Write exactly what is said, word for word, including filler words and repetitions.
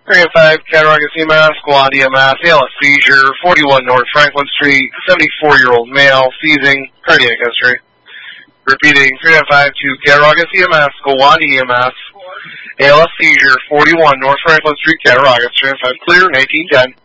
three oh five, Cattaraugus E M S, Squad E M S, A L S seizure, forty-one North Franklin Street, seventy-four-year-old male, seizing, cardiac history. Repeating, three oh five to Cattaraugus E M S, Squad E M S, A L S seizure, forty-one North Franklin Street, Cattaraugus, three oh five clear, eighteen ten.